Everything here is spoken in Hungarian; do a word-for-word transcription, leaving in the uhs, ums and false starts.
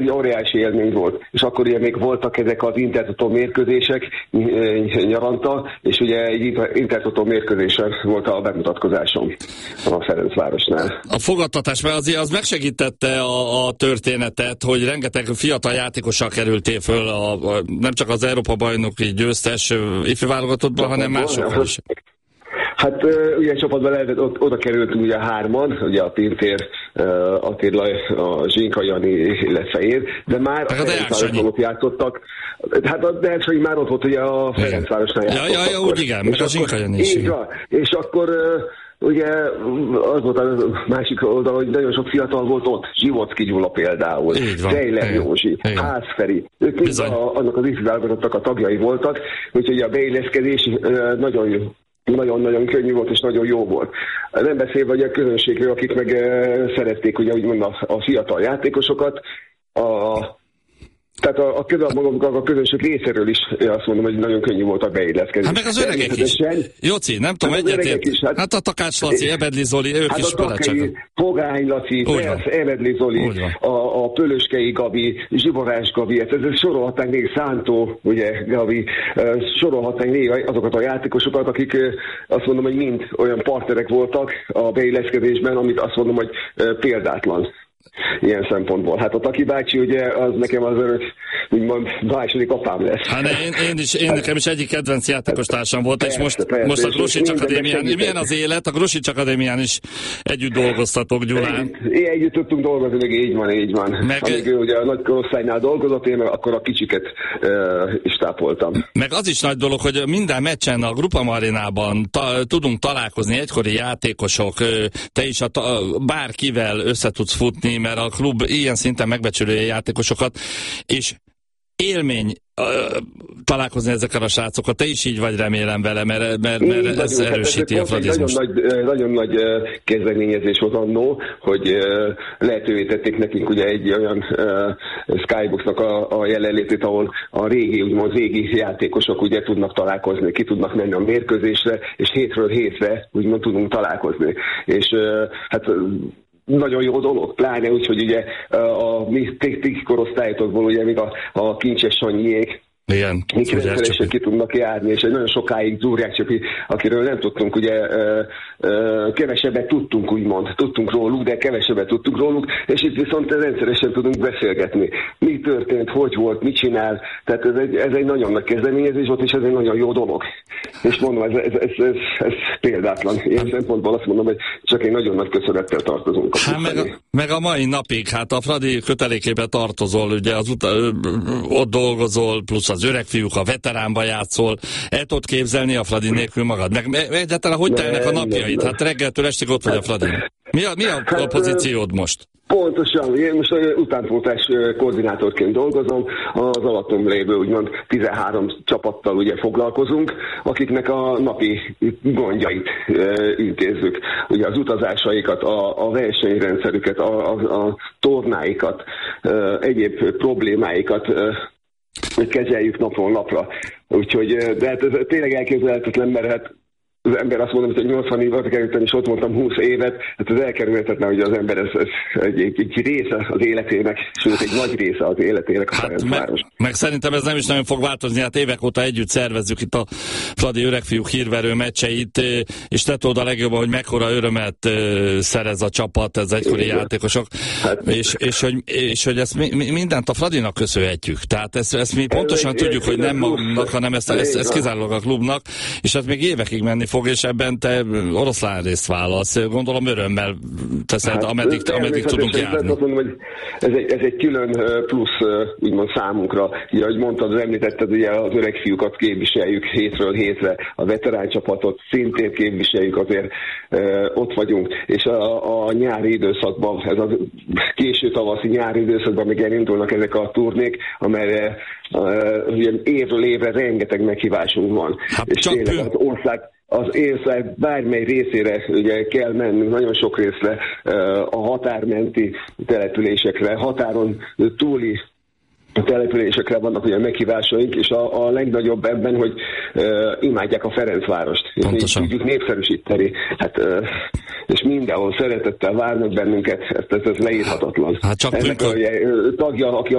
óriási élmény volt, és akkor ugye még voltak ezek az Intertotó mérkőzések nyaranta, és ugye egy Intertotó mérkőzésen volt a bemutatkozásom a Ferencvárosnál. A fogadtatás, mert azért az megsegítette a, a történetet, hogy rengeteg fiatal játékossal kerültél föl, a, a, nem csak az Európa-bajnoki győztes ifjú válogatottban, hanem másokkal is. Hát ugye csapatban lehetett, ott, oda kerültünk ugye hárman, ugye a Pintér, Attila, a Zsinka, Jani, illetve én, de már a Ferencvárosban ott játszottak. Hát a Deák Sanyi már ott volt ugye a Ferencvárosnál játszottak. Ja, ja, ja, úgy igen, meg a Zsinka Jani is. Így van, és akkor ugye az volt a másik oldal, hogy nagyon sok fiatal volt ott, Zsivocki Gyula például, Fejler Józsi, Házferi, ők mind a, annak az ifjú válogatottak a tagjai voltak, úgyhogy a beilleszkedés nagyon jó. Nagyon-nagyon könnyű volt, és nagyon jó volt. Nem beszélve, hogy a közönségről, akik meg uh, szerették, ugye úgymond a, a fiatal játékosokat, a, tehát a, a, a, a közönség részéről is azt mondom, hogy nagyon könnyű volt a beilleszkedés. Hát meg az öregek is. Jóci, nem tudom, hát egyetért. Hát, hát a Takács Laci, Ebedli Zoli, ők hát is belecsaknak. Pogány Laci, Ebedli Zoli, a, a Pölöskei Gabi, Zsiborás Gabi, ez, ez sorolhatnánk még Szántó, ugye Gabi, sorolhatnánk még azokat a játékosokat, akik azt mondom, hogy mind olyan partnerek voltak a beilleszkedésben, amit azt mondom, hogy példátlan. Ilyen szempontból. Hát a Taki bácsi, ugye, az nekem az örök, úgymond, második apám lesz. Hát én, én is, én nekem is egyik kedvenc játékos társam volt, persze, és most, persze, most a Grosics Akadémián, milyen az élet? A Grosics Akadémián is együtt dolgoztatok, Gyulán. Együtt, együtt tudtunk dolgozni, meg így van, így van. Meg, amíg ő ugye a nagy korosztálynál dolgozott, én akkor a kicsiket uh, is tápoltam. Meg az is nagy dolog, hogy minden meccsen a Grupa Arénában ta, tudunk találkozni egykori játékosok, te is a ta, bárkivel össze tudsz futni, mert a klub ilyen szinten megbecsülő játékosokat, és élmény uh, találkozni ezekkel a srácokat. Te is így vagy, remélem vele, mert, mert, mert ez vagyunk, erősíti hát ez a fradizmust. Nagyon nagy, nagyon nagy kezdeményezés volt annó, hogy uh, lehetővé tették nekünk ugye egy olyan uh, Skyboxnak a, a jelenlétét, ahol a régi, úgymond régi játékosok ugye tudnak találkozni, ki tudnak menni a mérkőzésre, és hétről hétre úgymond tudunk találkozni. És uh, hát nagyon jó dolog, pláne úgy, hogy ugye a mi korosztályotokból ugye még a, a Kincses Sanyiék, igen, rendszeresen ki tudnak járni, és egy nagyon sokáig Zúrják Csapi, akiről nem tudtunk, ugye ö, ö, kevesebbet tudtunk, úgymond, tudtunk róluk, de kevesebbet tudtunk róluk, és itt viszont rendszeresen tudunk beszélgetni. Mi történt, hogy volt, mit csinál, tehát ez egy, ez egy nagyon nagy kezdeményezés volt, és ez egy nagyon jó dolog. És mondom, ez, ez, ez, ez, ez példátlan. Ilyen szempontból azt mondom, hogy csak egy nagyon nagy köszönettel tartozunk. Hát meg, a, meg a mai napig, hát a Fradi kötelékébe tartozol, ugye az uta, ott dolgozol, plusz az öreg fiúk, a veteránba játszol, el tudod képzelni a Fradi nélkül magad? Meg egyáltalán hogy telnek a napjait? Hát reggeltől estig ott vagy a Fradi. Mi a, mi a, a pozíciód most? Pontosan, én most utánpótlás koordinátorként dolgozom, az alattom lévő úgymond tizenhárom csapattal ugye foglalkozunk, akiknek a napi gondjait e, intézzük. Ugye az utazásaikat, a, a versenyrendszerüket, a, a, a tornáikat, e, egyéb problémáikat e, kezeljük napról napra. Úgyhogy, de hát ez tényleg elképzelhetetlen, mert hát az ember azt mondom, hogy nyolcvan évet kerültem, és ott voltam húsz évet, hát ez elkerülhetetlen, hogy az ember ez, ez egy, egy, egy része az életének, sőt egy nagy része az életének a hát Ferencváros. Meg, meg szerintem ez nem is nagyon fog változni, hát évek óta együtt szervezzük itt a Fradi öregfiúk hírverő meccseit, és te tudod a legjobban, hogy mekkora örömet szerez a csapat, ez egykori játékosok, hát, és, és, hogy, és hogy ezt mi, mindent a Fradinak köszönhetjük. Tehát ezt, ezt mi pontosan tudjuk, hogy nem magunknak, hanem ezt, ezt, ezt kizárólag a klubnak, és ez még évekig menni fog, és ebben te oroszlán részt válasz. Gondolom örömmel teszed, hát, ameddig, ameddig tudunk járni. Azt mondom, hogy ez egy, ez egy külön plusz úgymond számunkra. Ugye, ahogy mondtad, említetted, ugye az öreg fiúkat képviseljük hétről hétre, a veterán csapatot szintén képviseljük, azért ott vagyunk. És a, a nyári időszakban, ez a késő tavaszi nyári időszakban még elindulnak ezek a turnék, amelyre ugye évről évre rengeteg meghívásunk van. Hát, és tényleg az ország az ország bármely részére ugye kell mennünk, nagyon sok részre, a határmenti településekre, határon túli a településekre vannak olyan meghívásaink, és a, a legnagyobb ebben, hogy uh, imádják a Ferencvárost, és így tudjuk népszerűsíteni. Hát, uh, és mindenhol szeretettel várnak bennünket, ez, ez, ez leírhatatlan. Hát csak ennek a, a tagja, aki